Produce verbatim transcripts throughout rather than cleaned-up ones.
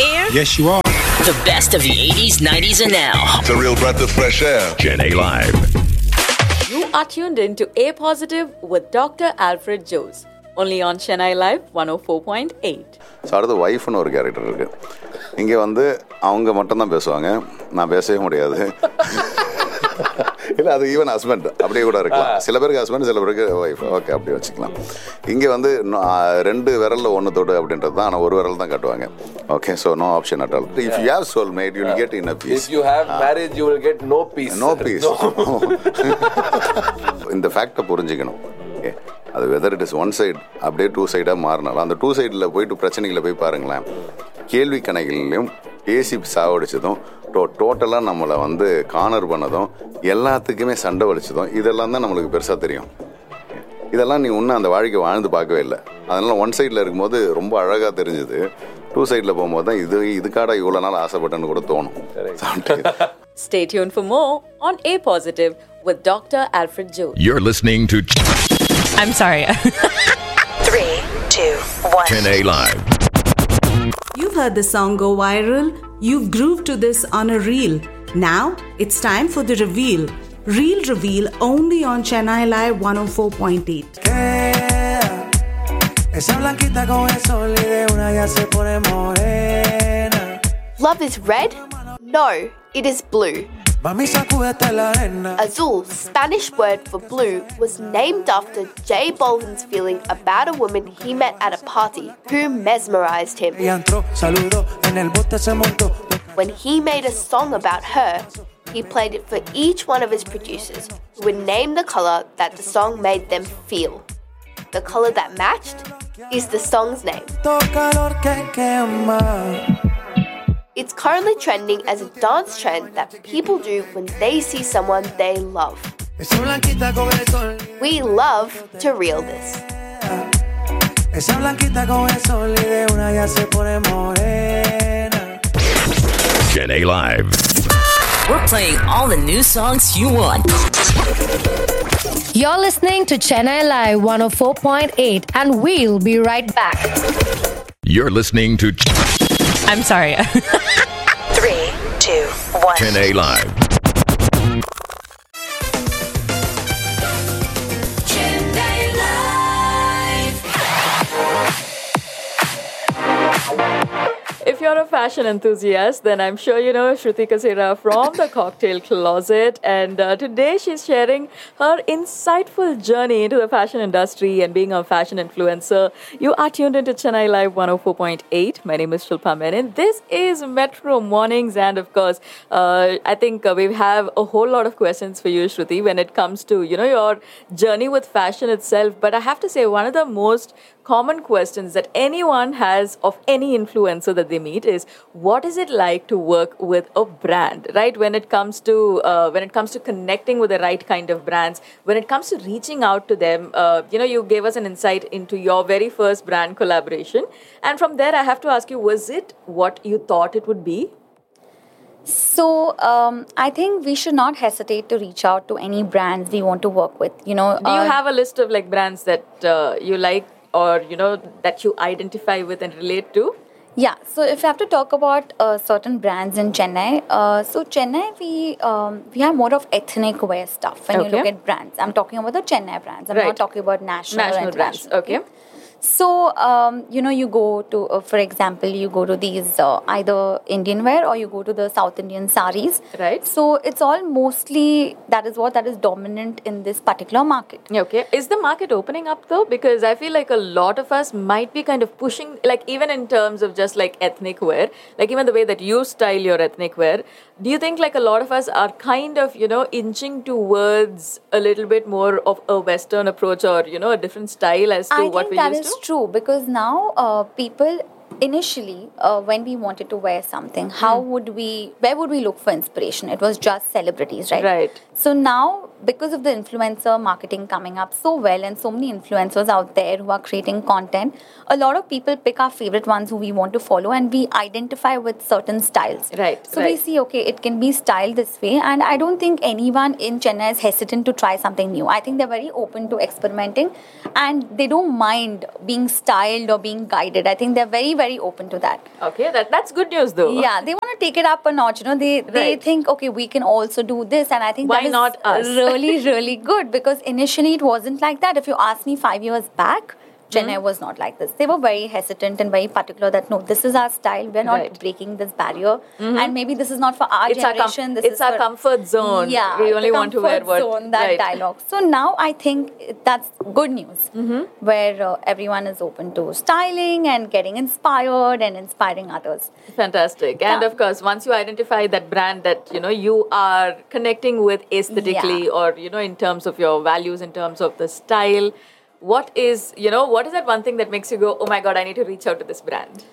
air? Yes, you are. The best of the eighties, nineties, and now. It's a real breath of fresh air. Chennai Live. You are tuned in to A Positive with Doctor Alfred Jose. Only on Chennai Live one oh four point eight. So அடுத்து ஒய்ஃப்னு ஒரு character இருக்குது. இங்கே வந்து அவங்க மட்டும்தான் பேசுவாங்க, நான் பேசவே முடியாது. இல்லை, அது ஈவன் ஹஸ்பண்ட் அப்படியே கூட இருக்கலாம். சில பேருக்கு ஹஸ்பண்ட், சில பேருக்கு ஒய்ஃப். ஓகே, அப்படி வச்சுக்கலாம். இங்கே வந்து ரெண்டு விரலில் ஒன்று தொடு அப்படின்றது தான், ஆனால் ஒரு விரல் தான் காட்டுவாங்க. Okay, so no option at all. If you have soul made you will get in a piece. If you have marriage you will get no peace. No peace. இந்த ஃபேக்டை புரிஞ்சுக்கணும். ஓகே, அது whether it is one side அப்படியே two சைடாக மாறினாலும் அந்த two சைடில் போயிட்டு பிரச்சனைகளை போய் பாருங்களேன். கேள்வி கணைகள்லையும் ஏசி சாவடிச்சதும் டோ டோட்டலாக நம்மளை வந்து கார்னர் பண்ணதும் எல்லாத்துக்குமே சண்டை வலிச்சதும் இதெல்லாம் தான் நம்மளுக்கு பெருசாக தெரியும். இதெல்லாம் நீ இன்னும் அந்த வாழ்க்கை வாழ்ந்து பார்க்கவே இல்லை. அதனால ஒன் சைடில் இருக்கும்போது ரொம்ப அழகாக தெரிஞ்சுது. டூ சைடில் போகும்போது தான் இது இதுக்காக இவ்வளோ நாள் ஆசைப்பட்டேன்னு கூட தோணும். Stay tuned for more on A Positive with Doctor Alfred Jose. You're listening to I'm sorry. Three, two, one. Chennai Live. You've heard the song go viral. You've grooved to this on a reel. Now it's time for the reveal. Reel reveal only on Chennai Live one oh four point eight. Love is red? No, it is blue. Azul, Spanish word for blue, was named after J Balvin's feeling about a woman he met at a party who mesmerized him. When he made a song about her, he played it for each one of his producers, who would name the color that the song made them feel. The color that matched is the song's name. It's currently trending as a dance trend that people do when they see someone they love. We love to reel this. Chennai Live. We're playing all the new songs you want. You're listening to Chennai Live one oh four point eight and we'll be right back. You're listening to I'm sorry. Three, two, one. Chennai Live. Chennai Live. If you're a fashion enthusiast, then I'm sure you know Shruti Kasera from the Cocktail Closet. And uh, today she's sharing her insightful journey into the fashion industry and being a fashion influencer. You are tuned into Chennai Live one oh four point eight. My name is Shilpa Menon. This is Metro Mornings. And of course, uh, I think uh, we have a whole lot of questions for you, Shruti, when it comes to, you know, your journey with fashion itself. But I have to say, one of the most common questions that anyone has of any influencer that they meet is, what is it like to work with a brand, right? When it comes to uh, when it comes to connecting with the right kind of brands, when it comes to reaching out to them, uh, you know, you gave us an insight into your very first brand collaboration, and from there I have to ask you, was it what you thought it would be? So um, I think we should not hesitate to reach out to any brands we want to work with. You know, do you uh, have a list of like brands that uh, you like, or you know, that you identify with and relate to? Yeah, so if I have to talk about uh, certain brands in Chennai, uh, so Chennai, we um, we have more of ethnic wear stuff when Okay. you look at brands. I'm talking about the Chennai brands. I'm Right. not talking about national, National or brands, international. okay. So, um, you know, you go to, uh, for example, you go to these uh, either Indian wear or you go to the South Indian saris. Right. So, it's all mostly, that is what that is dominant in this particular market. Okay. Is the market opening up though? Because I feel like a lot of us might be kind of pushing, like even in terms of just like ethnic wear, like even the way that you style your ethnic wear, do you think like a lot of us are kind of, you know, inching towards a little bit more of a Western approach or, you know, a different style as to I what think we that used is to? true because now uh, people initially uh, when we wanted to wear something, how would we, where would we look for inspiration? It was just celebrities, right? Right. So now because of the influencer marketing coming up so well and so many influencers out there who are creating content, a lot of people pick our favorite ones who we want to follow and we identify with certain styles. Right. So right. we see, okay, it can be styled this way, and I don't think anyone in Chennai is hesitant to try something new. I think they're very open to experimenting and they don't mind being styled or being guided. I think they're very, very open to that. Okay, that, that's good news though. Yeah, they want to take it up a notch. You know, they, they Right. think, okay, we can also do this, and I think Why that is not us? really, really good, because initially it wasn't like that. If you ask me five years back, Chennai Mm-hmm. was not like this. They were very hesitant and very particular that no, this is our style. We're not Right. breaking this barrier, and maybe this is not for our It's our, generation. com- this it's is our for, comfort zone. Yeah, We the only want to wear comfort what. zone, that right. dialogue. So now I think that's good news, Mm-hmm. where uh, everyone is open to styling and getting inspired and inspiring others. Fantastic. And Yeah. of course, once you identify that brand that, you know, you are connecting with aesthetically, Yeah. or, you know, in terms of your values, in terms of the style, what is, you know, what is that one thing that makes you go, oh my God, I need to reach out to this brand?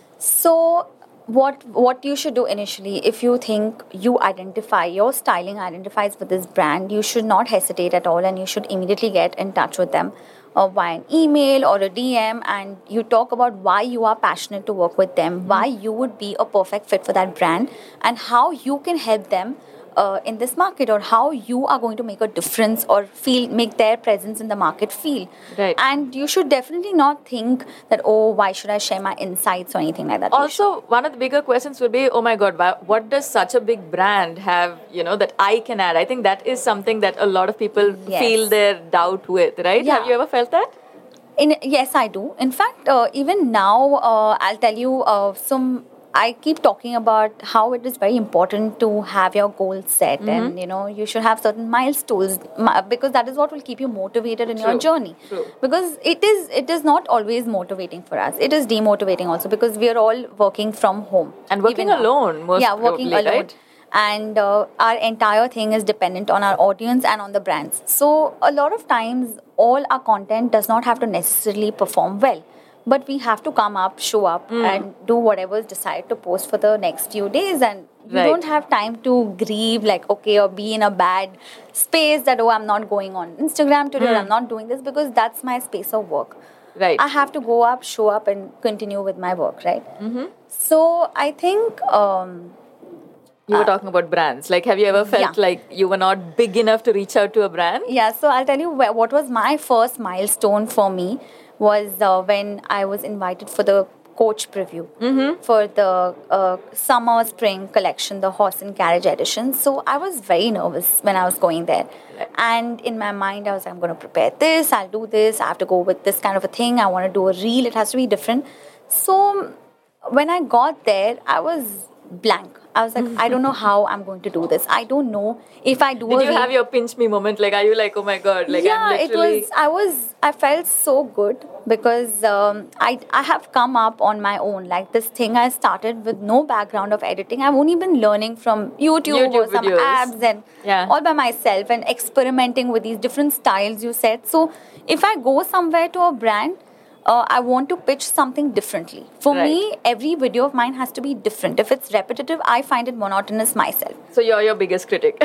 So what what you should do initially, if you think you identify, your styling identifies with this brand, you should not hesitate at all and you should immediately get in touch with them uh, via an email or a D M, and you talk about why you are passionate to work with them, why you would be a perfect fit for that brand, and how you can help them uh, in this market, or how you are going to make a difference or feel make their presence in the market feel. Right. And you should definitely not think that, oh, why should I share my insights or anything like that. You Also, one of the bigger questions will be, oh my God, wha- what does such a big brand have, you know, that I can add? I think that is something that a lot of people Yes. feel their doubt with, right? Yeah. Have you ever felt that? In, yes, I do. In fact, uh, even now, uh, I'll tell you uh, some. I keep talking about how it is very important to have your goals set, Mm-hmm. and you know you should have certain milestones, mi- because that is what will keep you motivated in your True, journey. true. Because it is it is not always motivating for us. It is demotivating also, because we are all working from home And working even now. alone, most yeah, working probably, alone. right? And uh, our entire thing is dependent on our audience and on the brands. So a lot of times, all our content does not have to necessarily perform well, but we have to come up, show up, Hmm. and do whatever is decided to post for the next few days. And you Right. don't have time to grieve, like, okay, or be in a bad space that, oh, I'm not going on Instagram today, or I'm not doing this, because that's my space of work. Hmm. Right. I have to go up, show up, and continue with my work, right? Mm-hmm. So I think. Um, You were talking about brands. Like, have you ever felt Yeah. like you were not big enough to reach out to a brand? Yeah, so I'll tell you wh- what was my first milestone for me was uh, when I was invited for the coach preview for the uh, summer spring collection, the horse and carriage edition. So I was very nervous when I was going there. And in my mind, I was like, I'm going to prepare this, I'll do this, I have to go with this kind of a thing, I want to do a reel, it has to be different. So when I got there, I was blank. I was like, I don't know how I'm going to do this. I don't know if I do Did a you reel. have your pinch me moment? Like, are you like, oh my God, like yeah, I'm literally... it was. I was. I felt so good because um, I I have come up on my own. Like this thing, I started with no background of editing. I've only been learning from YouTube, YouTube or some videos. apps and Yeah. all by myself and experimenting with these different styles. You said so. If I go somewhere to a brand, Uh, I want to pitch something differently. For Right. me, every video of mine has to be different. If it's repetitive, I find it monotonous myself. So you're your biggest critic.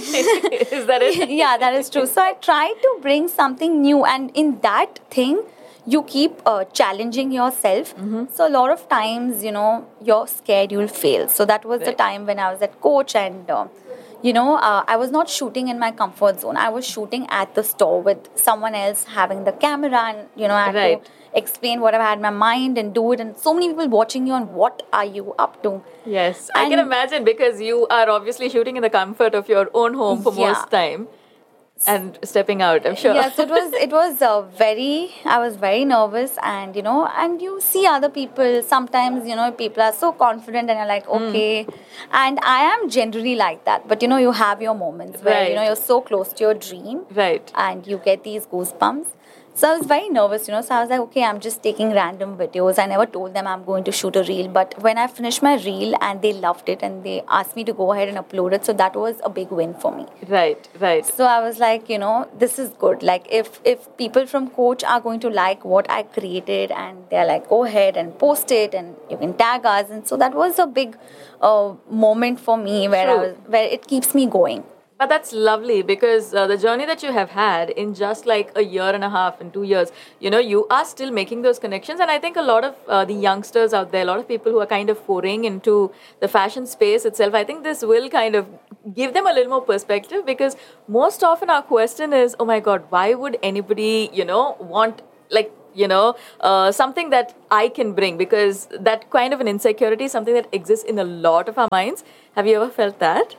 Is that it? Yeah, that is true. So I try to bring something new, and in that thing, you keep uh, challenging yourself. Mm-hmm. So a lot of times, you know, you're scared you'll fail. So that was the Right. time when I was at Coach, and uh, you know, uh, I was not shooting in my comfort zone. I was shooting at the store with someone else having the camera, and you know, I had Right. to explain what I had in my mind and do it. And so many people watching you, and what are you up to? Yes, I can And- imagine, because you are obviously shooting in the comfort of your own home for Yeah. most time and stepping out, I'm sure. Yes, it was. It was uh, very. I was very nervous, and you know, and you see other people. Sometimes you know, people are so confident, and you're like, okay. And I am generally like that, but you know, you have your moments where you know Right. you're so close to your dream, Right. and you get these goosebumps. So I was very nervous, you know. So I was like, okay, I'm just taking random videos. I never told them I'm going to shoot a reel. But when I finished my reel and they loved it and they asked me to go ahead and upload it, so that was a big win for me. Right, right. So I was like, you know, this is good. Like if if people from Coach are going to like what I created, and they're like, go ahead and post it, and you can tag us. And so that was a big uh, moment for me where I True. was, where it keeps me going. But that's lovely because uh, the journey that you have had in just like a year and a half and two years, you know, you are still making those connections. And I think a lot of uh, the youngsters out there, a lot of people who are kind of foraying into the fashion space itself, I think this will kind of give them a little more perspective because most often our question is, oh my God, why would anybody, you know, want like, you know, uh, something that I can bring? Because that kind of an insecurity is something that exists in a lot of our minds. Have you ever felt that?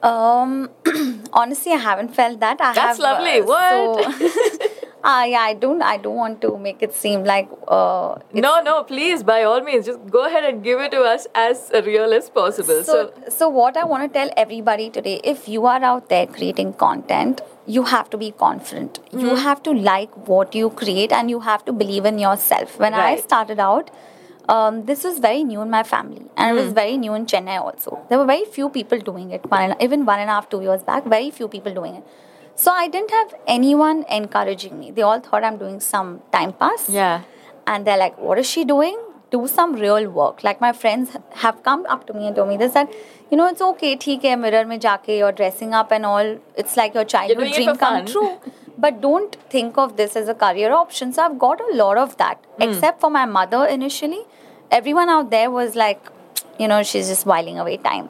Um, honestly, I haven't felt that. I That's have, lovely. Uh, what? So, uh, yeah, I don't. I don't want to make it seem like. Uh, no, no. Please, by all means, just go ahead and give it to us as real as possible. So, so, so what I want to tell everybody today: if you are out there creating content, you have to be confident. Mm-hmm. You have to like what you create, and you have to believe in yourself. When right. I started out. Um, this was very new in my family and mm. it was very new in Chennai also. There were very few people doing it, one, even one and a half, two years back, very few people doing it. So I didn't have anyone encouraging me. They all thought I'm doing some time pass. Yeah. And they're like, what is she doing? Do some real work. Like my friends have come up to me and told me this, that, you know, it's okay, theek hai, mirror mein jaake, you're dressing up and all. It's like your childhood dream come true. But don't think of this as a career option. So I've got a lot of that, mm. except for my mother initially. Everyone out there was like, you know, she's just whiling away time.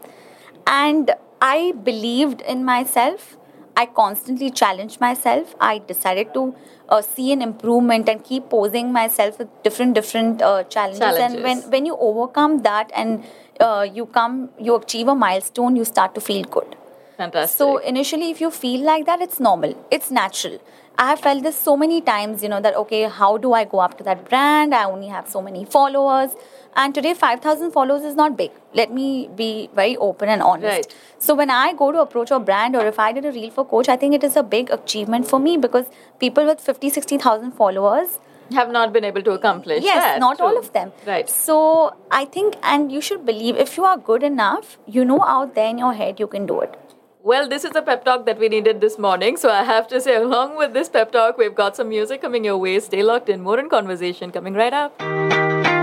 And I believed in myself. I constantly challenged myself. I decided to uh, see an improvement and keep posing myself with different, different uh, challenges. challenges. And when, when you overcome that and uh, you come, you achieve a milestone, you start to feel good. Fantastic. So initially, if you feel like that, it's normal. It's natural. I have felt this so many times, you know, that, okay, how do I go up to that brand? I only have so many followers. And today, five thousand followers is not big. Let me be very open and honest. Right. So when I go to approach a brand or if I did a reel for Coach, I think it is a big achievement for me because people with fifty, sixty thousand followers have not been able to accomplish yes, that. Yes, not True. all of them. Right. So I think, and you should believe, if you are good enough, you know out there in your head, you can do it. Well, this is a pep talk that we needed this morning. So I have to say, along with this pep talk, we've got some music coming your way. Stay locked in. More in conversation coming right up.